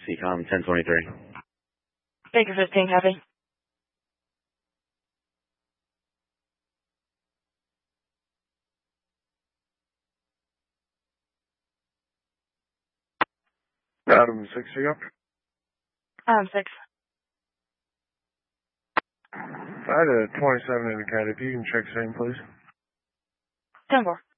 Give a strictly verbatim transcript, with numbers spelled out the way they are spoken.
C COM ten twenty-three. Baker fifteen, copy. Adam six, are you up? Um, six. I had a twenty-seven indicated. If you can check same, please. ten four.